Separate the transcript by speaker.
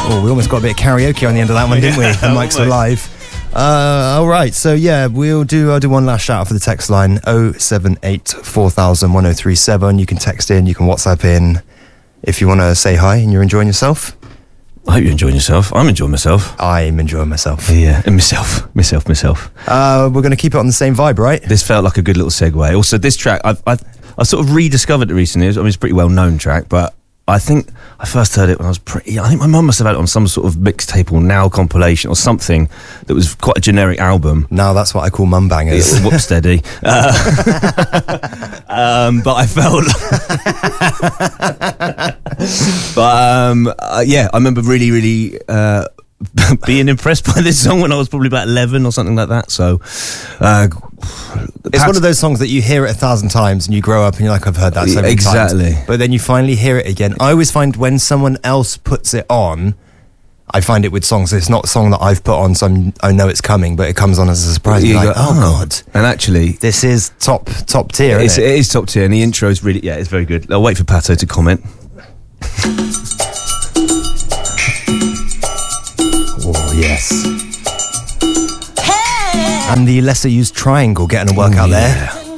Speaker 1: Oh, we almost got a bit of karaoke on the end of that one, didn't we? The mics are live. All right, so yeah, I'll do one last shout out for the text line 078 4000 1037. You can text in, you can WhatsApp in if you want to say hi and you're enjoying yourself.
Speaker 2: I hope you're enjoying yourself. I'm enjoying myself.
Speaker 1: I'm enjoying myself.
Speaker 2: Yeah, and myself.
Speaker 1: We're going to keep it on the same vibe, right?
Speaker 2: This felt like a good little segue. Also, this track, I sort of rediscovered it recently. I mean, it's a pretty well-known track, but I think I first heard it when I was I think my mum must have had it on some sort of mixtape or Now compilation or something that was quite a generic album.
Speaker 1: Now that's what I call mum bangers.
Speaker 2: Whoop steady. But I felt I remember really being impressed by this song when I was probably about 11 or something like that. So
Speaker 1: it's one of those songs that you hear it 1,000 times and you grow up and you're like, I've heard that so many times. But then you finally hear it again. I always find when someone else puts it on, I find it with songs, it's not a song that I've put on, so I know it's coming, but it comes on as a surprise. You're like, oh God.
Speaker 2: And actually,
Speaker 1: this is top tier, isn't it?
Speaker 2: It is top tier, and the intro is really, it's very good. I'll wait for Pato to comment.
Speaker 1: Oh, yes. Hey! And the lesser used triangle getting a workout there.